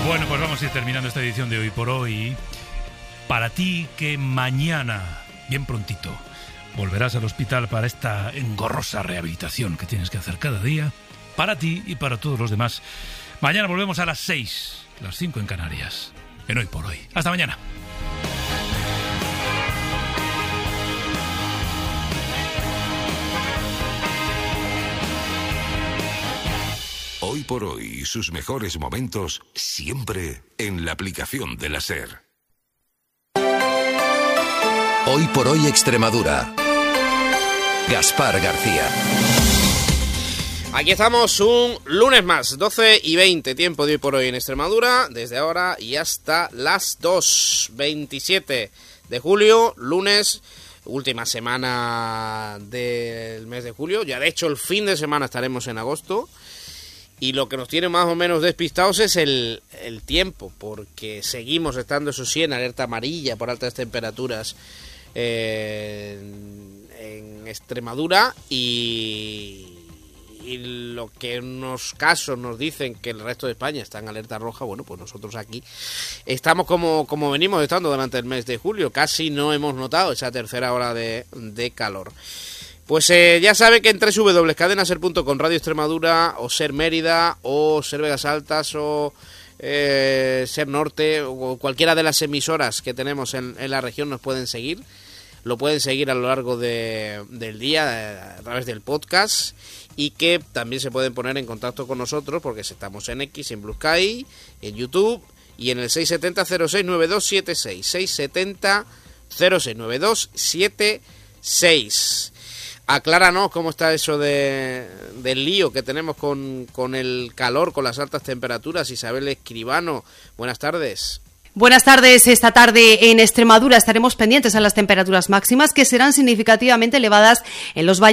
Bueno, pues vamos a ir terminando esta edición de Hoy por Hoy. Para ti que mañana, bien prontito, volverás al hospital para esta engorrosa rehabilitación que tienes que hacer cada día, para ti y para todos los demás. Mañana volvemos a las 6, las 5 en Canarias, en Hoy por Hoy. Hasta mañana. Hoy por Hoy, sus mejores momentos siempre en la aplicación de la SER. Hoy por Hoy Extremadura. Gaspar García. Aquí estamos un lunes más, 12:20, tiempo de Hoy por Hoy en Extremadura, desde ahora y hasta las 2:27 de julio, lunes, última semana del mes de julio. Ya de hecho el fin de semana estaremos en agosto. Y lo que nos tiene más o menos despistados es el tiempo, porque seguimos estando, eso sí, en alerta amarilla por altas temperaturas en Extremadura, y lo que en unos casos nos dicen que el resto de España está en alerta roja. Bueno, pues nosotros aquí estamos como venimos estando durante el mes de julio. Casi no hemos notado esa tercera ola de calor. Pues ya sabe que en www.cadenaser.com, Radio Extremadura, o Ser Mérida, o Ser Vegas Altas, o Ser Norte, o cualquiera de las emisoras que tenemos en la región nos pueden seguir. Lo pueden seguir a lo largo del día a través del podcast, y que también se pueden poner en contacto con nosotros porque estamos en X, en Blue Sky, en YouTube y en el 670-069276, 670-069276. Acláranos cómo está eso del lío que tenemos con el calor, con las altas temperaturas. Isabel Escribano, buenas tardes. Buenas tardes. Esta tarde en Extremadura estaremos pendientes a las temperaturas máximas, que serán significativamente elevadas en los valles